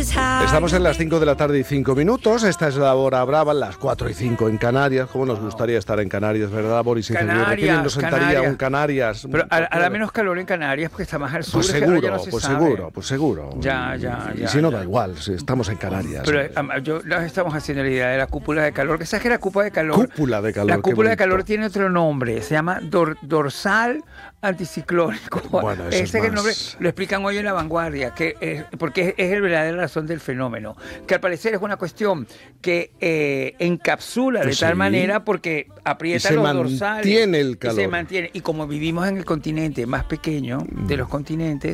Estamos en las 5 de la tarde y 5 minutos. Esta es la hora brava, las 4 y 5 en Canarias. ¿Cómo nos gustaría estar en Canarias, verdad, Boris Izaguirre? ¿Qué bien nos sentaría un Canarias? Pero a la menos calor en Canarias porque está más al sur. Pues seguro. Ya. Y si no, da igual, si estamos en Canarias. Pero nos estamos haciendo la idea de la cúpula de calor. ¿Qué sabes que la cúpula de calor? La cúpula de calor tiene otro nombre. Se llama dorsal anticiclónico. Bueno, Ese es el nombre. Lo explican hoy en La Vanguardia, porque es la verdadera razón del fenómeno. Que al parecer es una cuestión que encapsula de tal manera porque aprieta los dorsales. Mantiene el calor. Y se mantiene. Y como vivimos en el continente más pequeño de los continentes,